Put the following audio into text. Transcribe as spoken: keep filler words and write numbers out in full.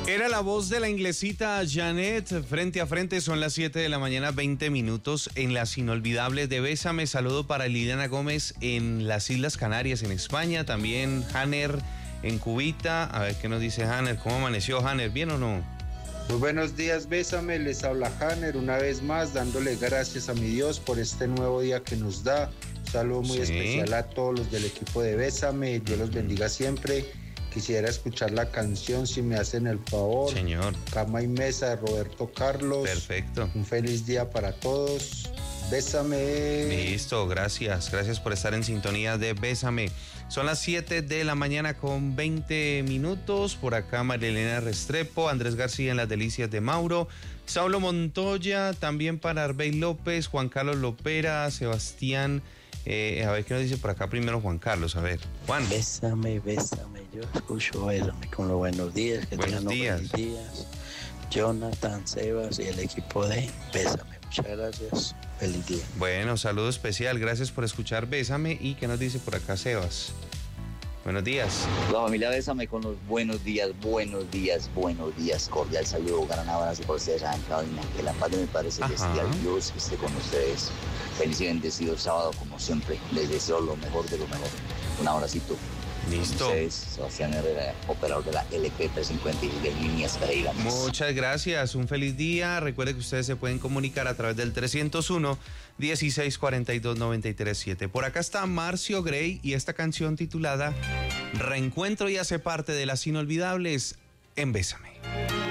Era la voz de la inglesita Janet, frente a frente, son las siete de la mañana, veinte minutos, en las inolvidables de Bésame. Saludo para Liliana Gómez en las Islas Canarias, en España, también Hanner en Cubita. A ver qué nos dice Hanner, ¿cómo amaneció Hanner? ¿Bien o no? Muy buenos días, Bésame, les habla Hanner una vez más, dándole gracias a mi Dios por este nuevo día que nos da. Un saludo muy sí. especial a todos los del equipo de Bésame, Dios los bendiga siempre. Quisiera escuchar la canción, si me hacen el favor. Señor. Cama y Mesa de Roberto Carlos. Perfecto. Un feliz día para todos. Bésame. Listo, gracias. Gracias por estar en sintonía de Bésame. Son las siete de la mañana con veinte minutos. Por acá Marilena Restrepo, Andrés García en Las Delicias de Mauro, Saulo Montoya, también para Arbey López, Juan Carlos Lopera, Sebastián. Eh, a ver qué nos dice por acá primero Juan Carlos. A ver, Juan. Bésame, bésame. Yo escucho Bésame con los buenos días. Que buenos días. Buenos días. Jonathan, Sebas y el equipo de Bésame. Muchas gracias. Feliz día. Bueno, saludo especial. Gracias por escuchar Bésame. ¿Y qué nos dice por acá Sebas? Buenos días. La familia Bésame con los buenos días, buenos días, buenos días. Cordial saludo, gran abrazo por ustedes en cabina. Que la paz de mi Padre Celestial, Dios, que esté con ustedes. Feliz y bendecido sábado, como siempre. Les deseo lo mejor de lo mejor. Un abracito. Listo. Con ustedes, Sebastián Herrera, operador de la L P trescientos cincuenta y de líneas Pereira. Muchas gracias. Un feliz día. Recuerde que ustedes se pueden comunicar a través del trescientos uno, dieciséis cuarenta y dos, noventa y tres siete. Por acá está Marcio Gray y esta canción titulada Reencuentro y hace parte de las inolvidables en Bésame.